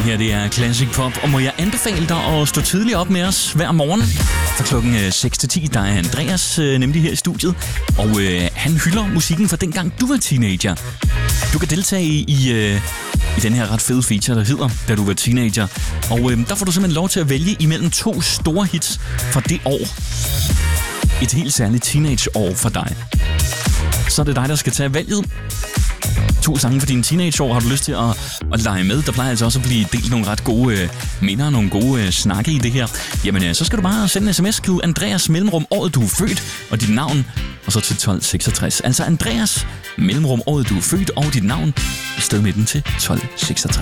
her, det er Classic Pop, og må jeg anbefale dig at stå tidligt op med os hver morgen fra klokken 6 til 10. Der er Andreas nemlig her i studiet, og han hylder musikken fra dengang du var teenager. Du kan deltage i den her ret fede feature, der hedder Da du var teenager, og der får du simpelthen lov til at vælge imellem 2 store hits fra det år. Et helt særligt teenageår for dig. Så er det dig, der skal tage valget. 2 sange for dine teenageår. Har du lyst til at lege med? Der plejer altså også at blive delt nogle ret gode minder, nogle gode snakke i det her. Jamen, så skal du bare sende en sms, skriv Andreas mellemrum året du er født og dit navn, og så til 1266. Altså Andreas mellemrum året du er født og dit navn, sted med den til 1266.